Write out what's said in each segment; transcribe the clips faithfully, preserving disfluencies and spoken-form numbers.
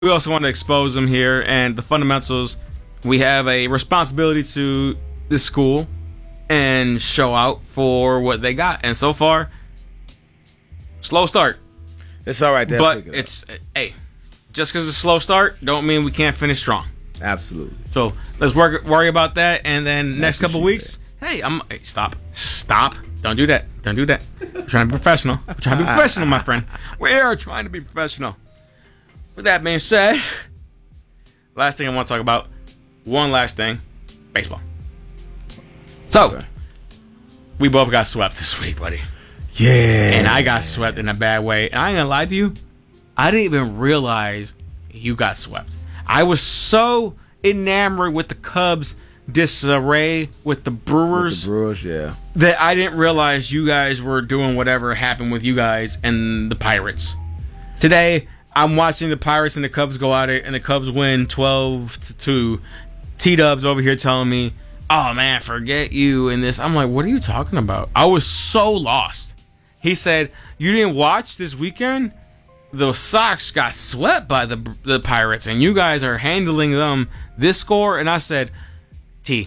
we also want to expose them here, and the fundamentals. We have a responsibility to this school and show out for what they got. And so far, slow start. It's all right, but it it's hey, just because it's a slow start, don't mean we can't finish strong. Absolutely. So let's work, worry about that, and then That's next couple weeks, said. hey, I'm hey, stop, stop, don't do that, don't do that. We're trying to be professional. We're trying to be professional, my friend. We are trying to be professional. With that being said, last thing I want to talk about. One last thing, baseball. So, okay. we both got swept this week, buddy. Yeah. And I got swept in a bad way. And I ain't gonna lie to you, I didn't even realize you got swept. I was so enamored with the Cubs' disarray with the Brewers. With the Brewers, yeah. That I didn't realize you guys were doing whatever happened with you guys and the Pirates. Today, I'm watching the Pirates and the Cubs go at it, and the Cubs win twelve to two. T-Dub's over here telling me, oh, man, forget you and this. I'm like, what are you talking about? I was so lost. He said, you didn't watch this weekend? The Sox got swept by the the Pirates, and you guys are handling them this score. And I said, T,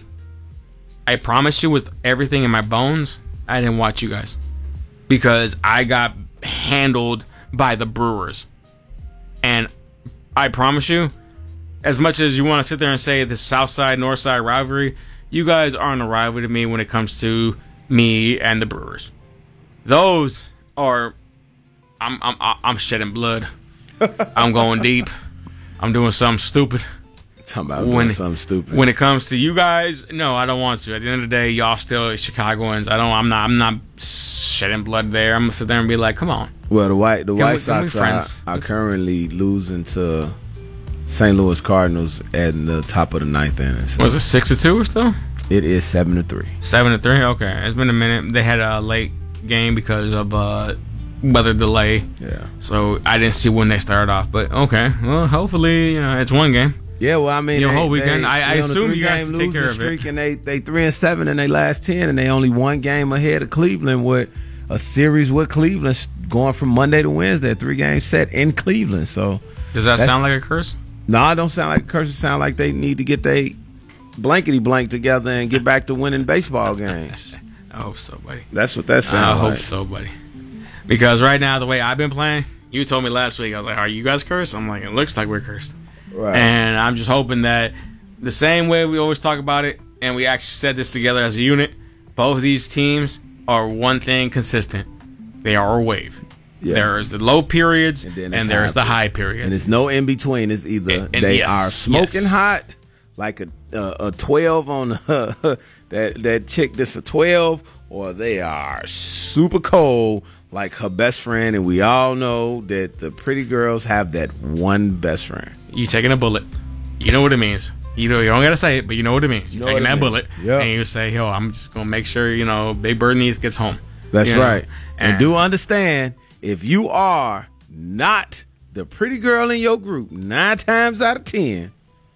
I promise you with everything in my bones, I didn't watch you guys. Because I got handled by the Brewers. And I promise you, as much as you want to sit there and say the South Side, North Side rivalry, you guys aren't a rivalry to me when it comes to me and the Brewers. Those are, I'm I'm I'm shedding blood. I'm going deep. I'm doing something stupid. Talking about doing something stupid. When it comes to you guys, no, I don't want to. At the end of the day, y'all still Chicagoans. I don't. I'm not. I'm not shedding blood there. I'm gonna sit there and be like, come on. Well, the White the Can White we, Sox are, are currently losing to Saint Louis Cardinals at the top of the ninth inning. So was it six to two or still? It is seven to three. Seven to three. Okay, it's been a minute. They had a late game because of uh, weather delay. Yeah. So I didn't see when they started off, but okay. Well, hopefully, you know, it's one game. Yeah, well, I mean, the they, whole weekend. They, I, I they assume you guys take care of streak it. And they they three and seven in their last ten, and they only one game ahead of Cleveland with a series with Cleveland going from Monday to Wednesday. Three games set in Cleveland. So does that sound like a curse? No, it don't sound like a curse. It sound like they need to get their blankety blank together and get back to winning baseball games. I hope so, buddy. That's what that sounds like. I like. hope so, buddy. Because right now, the way I've been playing, you told me last week, I was like, are you guys cursed? I'm like, it looks like we're cursed. Right. And I'm just hoping that the same way we always talk about it, and we actually said this together as a unit, both of these teams are one thing consistent. They are a wave. Yeah. There's the low periods, and, and there's the high periods. And there's no in between. It's either and, and they yes, are smoking yes. hot, like a a, a twelve on uh, that that chick that's a twelve, or they are super cold, like her best friend. And we all know that the pretty girls have that one best friend. You taking a bullet. You know what it means. You know, you don't gotta say it, but you know what it means. You're taking that means. bullet, yep. and you say, "Yo, I'm just gonna make sure you know Big Bird needs gets home." That's you know? right. And, and do understand, if you are not the pretty girl in your group, nine times out of ten,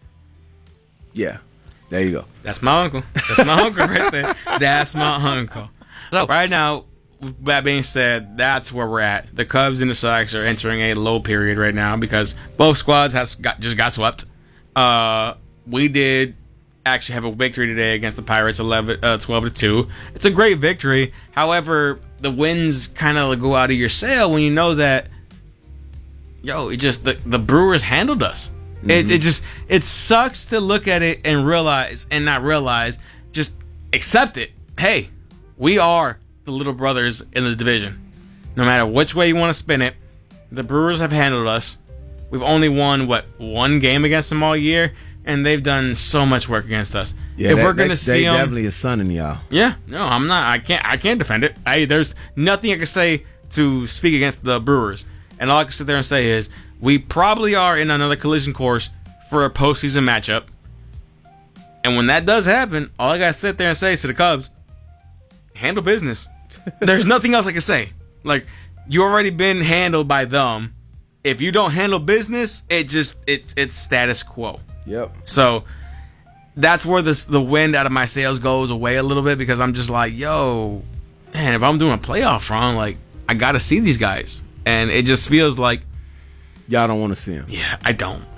yeah, there you go. That's my uncle. That's my uncle right there. That's my uncle. So right now, with that being said, that's where we're at. The Cubs and the Sox are entering a low period right now because both squads has got just got swept. Uh, we did actually have a victory today against the Pirates, eleven, uh, twelve to two. It's a great victory. However, the wins kind of go out of your sail when you know that, yo, it just the, the Brewers handled us. Mm-hmm. It it just it sucks to look at it and realize and not realize, just accept it. Hey, we are the little brothers in the division. No matter which way you want to spin it, the Brewers have handled us. We've only won what one game against them all year, and they've done so much work against us. Yeah, if that, we're gonna that, see them, definitely a son in y'all. Yeah, no, I'm not. I can't. I can't defend it. I there's nothing I can say to speak against the Brewers, and all I can sit there and say is we probably are in another collision course for a postseason matchup. And when that does happen, all I gotta sit there and say is to the Cubs, handle business. There's nothing else I can say. Like, you already been handled by them. If you don't handle business, it just it it's status quo. Yep. So that's where this the wind out of my sails goes away a little bit, because I'm just like, yo, man, if I'm doing a playoff run, like, I gotta see these guys. And it just feels like y'all don't want to see him. Yeah, I don't.